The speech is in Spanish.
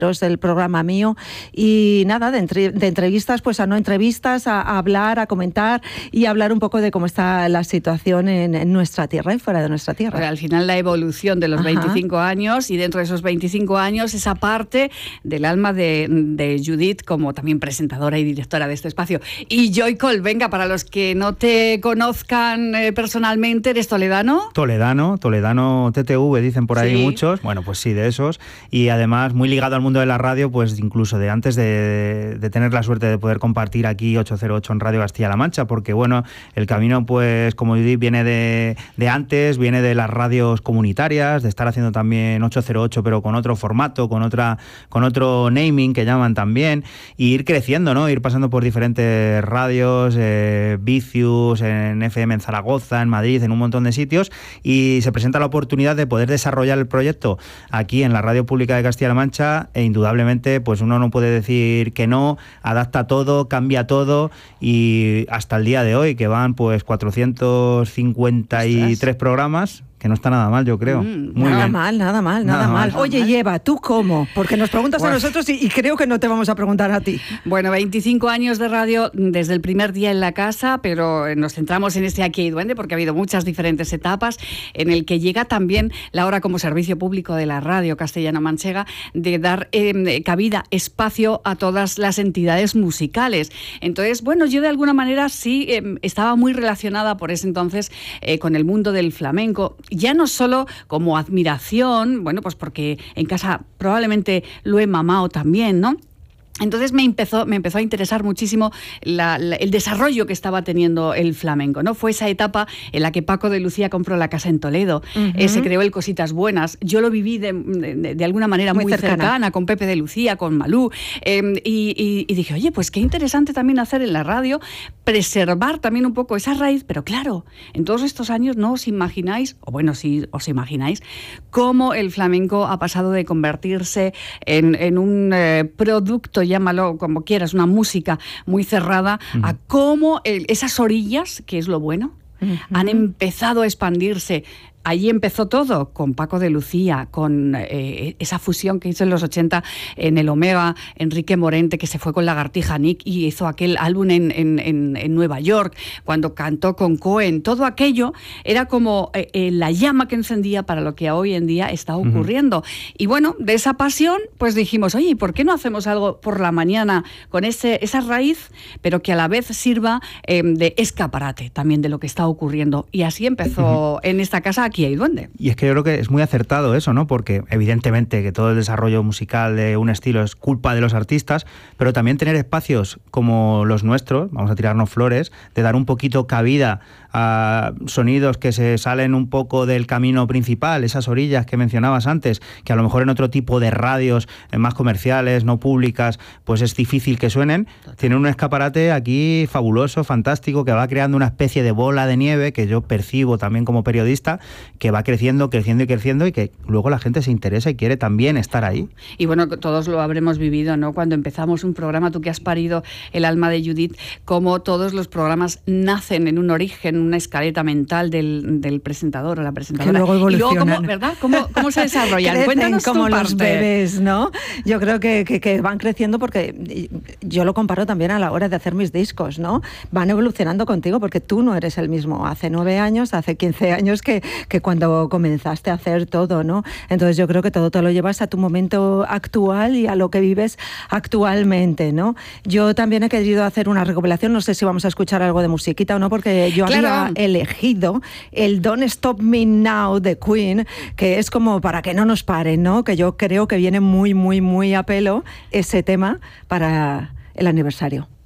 del programa mío, y nada, de entrevistas pues a no entrevistas, a hablar, a comentar y hablar un poco de cómo está la situación en nuestra tierra y fuera de nuestra tierra. Pero al final la evolución de los 25 años, y dentro de esos 25 años esa parte del alma de Judith como también presentadora y directora de este espacio. Y Joycol, venga, para los que no te conozcan personalmente, ¿eres toledano? Toledano TTV, dicen por ahí muchos. Bueno, pues sí, de esos. Y además muy ligado al mundo de la radio, pues incluso de antes de tener la suerte de poder compartir aquí 808 en Radio Castilla-La Mancha, porque bueno, el camino, pues como Judith, viene de antes, viene de las radios comunitarias, de estar haciendo también 808 pero con otro formato, con otro naming que llaman también, y ir creciendo, ¿no? Ir pasando por diferentes radios, Vicius, en FM en Zaragoza, en Madrid, en un montón de sitios, y se presenta la oportunidad de poder desarrollar el proyecto aquí en la Radio Pública de Castilla-La Mancha, e indudablemente pues uno no puede decir que no, adapta todo, cambia todo, y hasta el día de hoy, que van pues 453 programas, que no está nada mal, yo creo. Nada mal. Oye, y Eva, ¿tú cómo? Porque nos preguntas a nosotros y creo que no te vamos a preguntar a ti. Bueno, 25 años de radio desde el primer día en la casa, pero nos centramos en este Aquí hay Duende porque ha habido muchas diferentes etapas en el que llega también la hora como servicio público de la radio castellano-manchega de dar cabida, espacio a todas las entidades musicales. Entonces, bueno, yo de alguna manera sí estaba muy relacionada por ese entonces con el mundo del flamenco. Ya no solo como admiración, bueno, pues porque en casa probablemente lo he mamado también, ¿no? Entonces me empezó a interesar muchísimo el desarrollo que estaba teniendo el flamenco, ¿no? Fue esa etapa en la que Paco de Lucía compró la casa en Toledo, se creó el Cositas Buenas. Yo lo viví de alguna manera muy cercana con Pepe de Lucía, con Malú, y dije, oye, pues qué interesante también hacer en la radio, preservar también un poco esa raíz, pero claro, en todos estos años no os imagináis, o bueno, sí os imagináis, cómo el flamenco ha pasado de convertirse en un producto, llámalo como quieras, una música muy cerrada, a cómo esas orillas, que es lo bueno, han empezado a expandirse. Allí empezó todo, con Paco de Lucía, con esa fusión que hizo en los 80 en el Omega, Enrique Morente, que se fue con Lagartija Nick y hizo aquel álbum en Nueva York, cuando cantó con Cohen. Todo aquello era como la llama que encendía para lo que hoy en día está ocurriendo. Y bueno, de esa pasión, pues dijimos, oye, ¿por qué no hacemos algo por la mañana con esa raíz, pero que a la vez sirva de escaparate también de lo que está ocurriendo? Y así empezó en esta casa Aquí hay Duende. Y es que yo creo que es muy acertado eso, ¿no? Porque evidentemente que todo el desarrollo musical de un estilo es culpa de los artistas, pero también tener espacios como los nuestros, vamos a tirarnos flores, de dar un poquito cabida a sonidos que se salen un poco del camino principal, esas orillas que mencionabas antes, que a lo mejor en otro tipo de radios más comerciales, no públicas, pues es difícil que suenen. Tienen un escaparate aquí fabuloso, fantástico, que va creando una especie de bola de nieve que yo percibo también como periodista, que va creciendo y que luego la gente se interesa y quiere también estar ahí. Y bueno, todos lo habremos vivido, ¿no? Cuando empezamos un programa, tú que has parido el alma de Judith, como todos los programas nacen en un origen, una escaleta mental del presentador o la presentadora. Que luego evolucionan. Y luego, ¿verdad? ¿Cómo se desarrollan? Cuéntanos como tu los parte. Bebés, ¿no? Yo creo que van creciendo porque yo lo comparo también a la hora de hacer mis discos, ¿no? Van evolucionando contigo porque tú no eres el mismo hace 9 años, hace 15 años que cuando comenzaste a hacer todo, ¿no? Entonces yo creo que todo te lo llevas a tu momento actual y a lo que vives actualmente, ¿no? Yo también he querido hacer una recopilación, no sé si vamos a escuchar algo de musiquita o no, porque yo había elegido el Don't Stop Me Now de Queen, que es como para que no nos paren, ¿no? Que yo creo que viene muy, muy, muy a pelo ese tema para el aniversario.